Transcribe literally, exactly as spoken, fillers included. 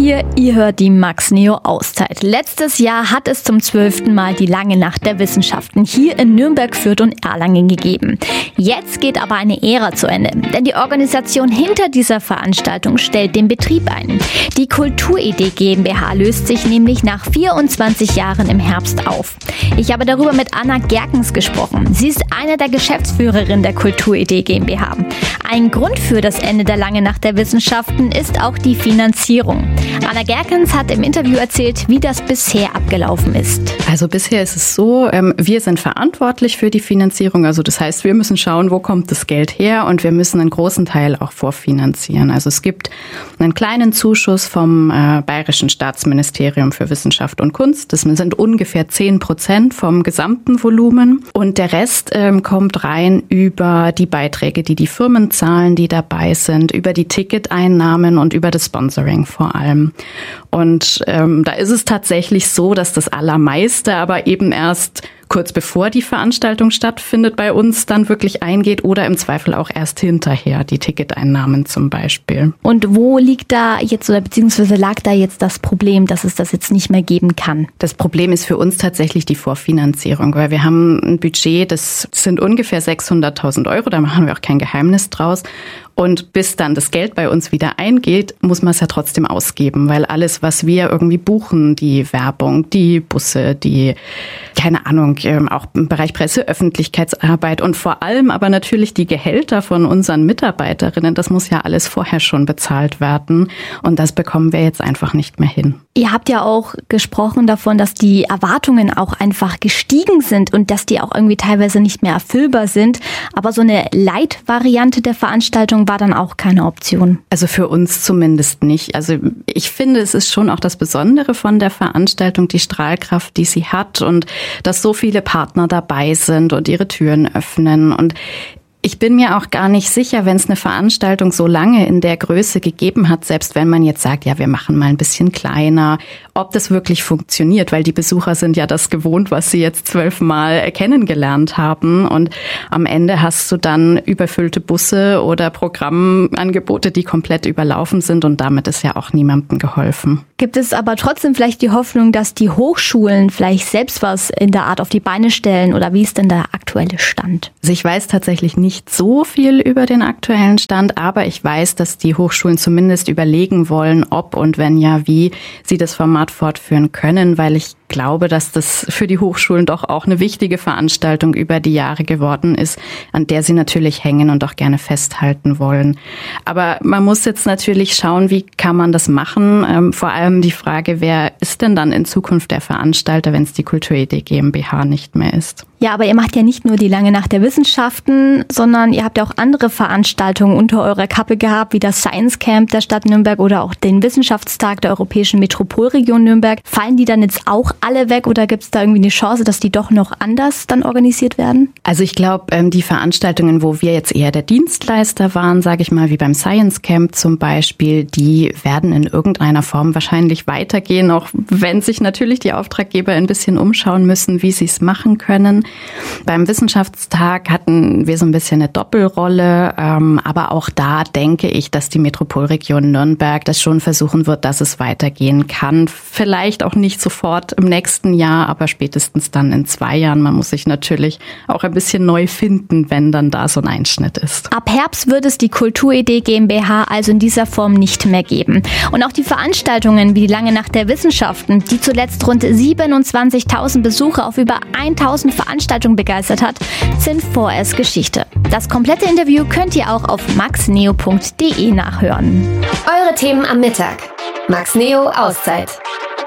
hier, ihr hört die Max Neo Auszeit. Letztes Jahr hat es zum zwölften Mal die lange Nacht der Wissenschaften hier in Nürnberg, Fürth und Erlangen gegeben. Jetzt geht aber eine Ära zu Ende, denn die Organisation hinter dieser Veranstaltung stellt den Betrieb ein. Die Kulturidee GmbH löst sich nämlich nach vierundzwanzig Jahren im Herbst auf. Ich habe darüber mit Anna Gerkens gesprochen. Sie ist eine der Geschäftsführerinnen der Kulturidee GmbH. Ein Grund für das Ende der langen Nacht der Wissenschaften ist auch die Finanzierung. Anna Gerkens hat im Interview erzählt, wie das bisher abgelaufen ist. Also bisher ist es so, wir sind verantwortlich für die Finanzierung. Also das heißt, wir müssen schauen, wo kommt das Geld her, und wir müssen einen großen Teil auch vorfinanzieren. Also es gibt einen kleinen Zuschuss vom äh, Bayerischen Staatsministerium für Wissenschaft und Kunst. Das sind ungefähr zehn Prozent vom gesamten Volumen. Und der Rest ähm, kommt rein über die Beiträge, die die Firmen zahlen, die dabei sind, über die Ticketeinnahmen und über das Sponsoring vor allem. Und ähm, da ist es tatsächlich so, dass das Allermeiste aber eben erst kurz bevor die Veranstaltung stattfindet bei uns dann wirklich eingeht oder im Zweifel auch erst hinterher, die Ticketeinnahmen zum Beispiel. Und wo liegt da jetzt oder beziehungsweise lag da jetzt das Problem, dass es das jetzt nicht mehr geben kann? Das Problem ist für uns tatsächlich die Vorfinanzierung, weil wir haben ein Budget, das sind ungefähr sechshunderttausend Euro, da machen wir auch kein Geheimnis draus. Und bis dann das Geld bei uns wieder eingeht, muss man es ja trotzdem ausgeben, weil alles, was wir irgendwie buchen, die Werbung, die Busse, die, keine Ahnung, auch im Bereich Presse, Öffentlichkeitsarbeit und vor allem aber natürlich die Gehälter von unseren Mitarbeiterinnen, das muss ja alles vorher schon bezahlt werden. Und das bekommen wir jetzt einfach nicht mehr hin. Ihr habt ja auch gesprochen davon, dass die Erwartungen auch einfach gestiegen sind und dass die auch irgendwie teilweise nicht mehr erfüllbar sind. Aber so eine Light-Variante der Veranstaltung war dann auch keine Option. Also für uns zumindest nicht. Also ich finde, es ist schon auch das Besondere von der Veranstaltung, die Strahlkraft, die sie hat und dass so viele Partner dabei sind und ihre Türen öffnen. Und ich bin mir auch gar nicht sicher, wenn es eine Veranstaltung so lange in der Größe gegeben hat, selbst wenn man jetzt sagt, ja, wir machen mal ein bisschen kleiner, ob das wirklich funktioniert, weil die Besucher sind ja das gewohnt, was sie jetzt zwölfmal kennengelernt haben. Und am Ende hast du dann überfüllte Busse oder Programmangebote, die komplett überlaufen sind, und damit ist ja auch niemandem geholfen. Gibt es aber trotzdem vielleicht die Hoffnung, dass die Hochschulen vielleicht selbst was in der Art auf die Beine stellen, oder wie ist denn der aktuelle Stand? Also ich weiß tatsächlich nicht so viel über den aktuellen Stand, aber ich weiß, dass die Hochschulen zumindest überlegen wollen, ob und wenn ja, wie sie das Format fortführen können, weil ich glaube, dass das für die Hochschulen doch auch eine wichtige Veranstaltung über die Jahre geworden ist, an der sie natürlich hängen und auch gerne festhalten wollen. Aber man muss jetzt natürlich schauen, wie kann man das machen? Ähm, vor allem die Frage, wer ist denn dann in Zukunft der Veranstalter, wenn es die Kulturidee GmbH nicht mehr ist? Ja, aber ihr macht ja nicht nur die lange Nacht der Wissenschaften, sondern ihr habt ja auch andere Veranstaltungen unter eurer Kappe gehabt, wie das Science Camp der Stadt Nürnberg oder auch den Wissenschaftstag der Europäischen Metropolregion Nürnberg. Fallen die dann jetzt auch alle weg oder gibt es da irgendwie eine Chance, dass die doch noch anders dann organisiert werden? Also ich glaube, die Veranstaltungen, wo wir jetzt eher der Dienstleister waren, sage ich mal, wie beim Science Camp zum Beispiel, die werden in irgendeiner Form wahrscheinlich weitergehen, auch wenn sich natürlich die Auftraggeber ein bisschen umschauen müssen, wie sie es machen können. Beim Wissenschaftstag hatten wir so ein bisschen eine Doppelrolle, ähm, aber auch da denke ich, dass die Metropolregion Nürnberg das schon versuchen wird, dass es weitergehen kann. Vielleicht auch nicht sofort im nächsten Jahr, aber spätestens dann in zwei Jahren. Man muss sich natürlich auch ein bisschen neu finden, wenn dann da so ein Einschnitt ist. Ab Herbst wird es die Kulturidee GmbH also in dieser Form nicht mehr geben. Und auch die Veranstaltungen wie die lange Nacht der Wissenschaften, die zuletzt rund siebenundzwanzigtausend Besucher auf über tausend Veranstaltungen begeistert hat, sind vorerst Geschichte. Das komplette Interview könnt ihr auch auf maxneo punkt de nachhören. Eure Themen am Mittag. Max Neo Auszeit.